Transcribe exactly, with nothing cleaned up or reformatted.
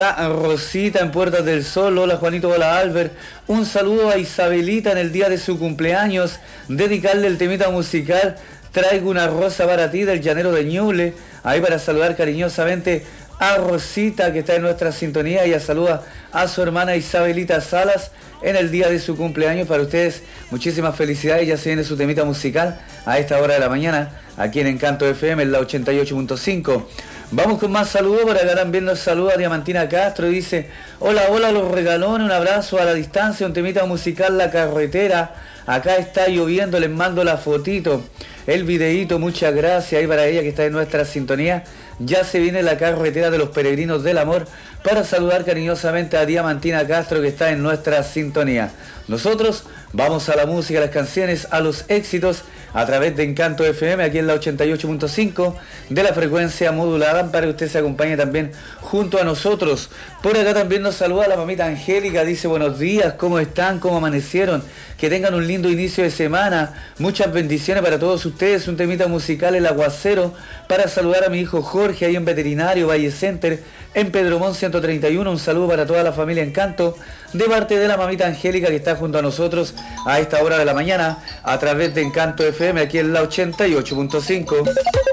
A Rosita en Puertas del Sol, hola Juanito, hola Albert, un saludo a Isabelita en el día de su cumpleaños, dedicarle el temita musical, traigo una rosa para ti del llanero de Ñuble, ahí para saludar cariñosamente a Rosita que está en nuestra sintonía, y a saluda a su hermana Isabelita Salas en el día de su cumpleaños. Para ustedes muchísimas felicidades, ya se viene su temita musical a esta hora de la mañana, aquí en Encanto F M, en la ochenta y ocho punto cinco. Vamos con más saludos, por acá también nos saluda Diamantina Castro y dice: hola, hola los regalones, un abrazo a la distancia, un temita musical La Carretera, acá está lloviendo, les mando la fotito, el videíto, muchas gracias ahí para ella que está en nuestra sintonía. Ya se viene La Carretera de los Peregrinos del Amor, para saludar cariñosamente a Diamantina Castro que está en nuestra sintonía. Nosotros vamos a la música, a las canciones, a los éxitos a través de Encanto F M, aquí en la ochenta y ocho punto cinco de la frecuencia modulada, para que usted se acompañe también junto a nosotros. Por acá también nos saluda la mamita Angélica, dice: buenos días, ¿cómo están? ¿Cómo amanecieron? Que tengan un lindo inicio de semana, muchas bendiciones para todos ustedes. Un temita musical, El Aguacero, para saludar a mi hijo Jorge ahí en Veterinario Valle Center, en Pedro Montt ciento treinta y uno. Un saludo para toda la familia Encanto, de parte de la mamita Angélica que está junto a nosotros a esta hora de la mañana a través de Encanto F M, aquí en la ochenta y ocho punto cinco.